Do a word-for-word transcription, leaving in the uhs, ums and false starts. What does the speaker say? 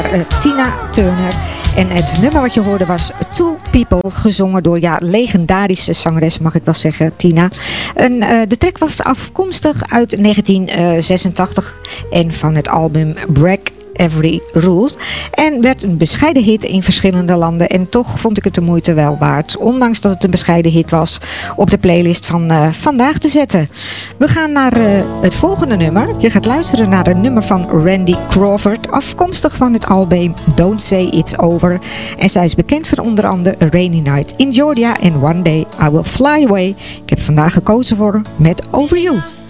uh, Tina Turner. En het nummer wat je hoorde was Two People, gezongen door ja, legendarische zangeres, mag ik wel zeggen, Tina. En, uh, de track was afkomstig uit negentien zesentachtig en van het album Break Every Rules. En werd een bescheiden hit in verschillende landen. En toch vond ik het de moeite wel waard. Ondanks dat het een bescheiden hit was, op de playlist van uh, vandaag te zetten. We gaan naar uh, het volgende nummer. Je gaat luisteren naar een nummer van Randy Crawford. Afkomstig van het album Don't Say It's Over. En zij is bekend van onder andere A Rainy Night in Georgia en One Day I Will Fly Away. Ik heb vandaag gekozen voor met Over You.